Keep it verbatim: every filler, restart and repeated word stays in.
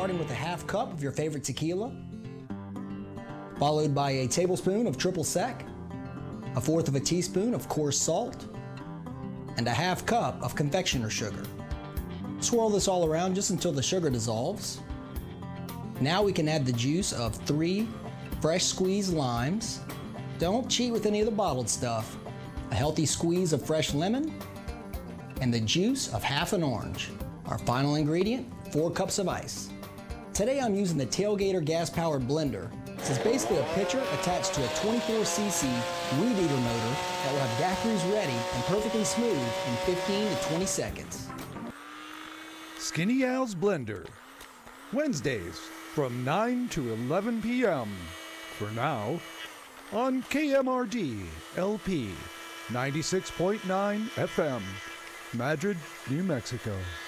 starting with a half cup of your favorite tequila, followed by a tablespoon of triple sec, a fourth of a teaspoon of coarse salt, and a half cup of confectioner sugar. Swirl this all around just until the sugar dissolves. Now we can add the juice of three fresh squeezed limes. Don't cheat with any of the bottled stuff. A healthy squeeze of fresh lemon, and the juice of half an orange. Our final ingredient, four cups of ice. Today I'm using the Tailgater gas-powered blender. This is basically a pitcher attached to a twenty-four c c weed eater motor that will have daiquiris ready and perfectly smooth in fifteen to twenty seconds. Skinny Al's Blender, Wednesdays from nine to eleven p m For now, on K M R D L P ninety-six point nine F M, Madrid, New Mexico.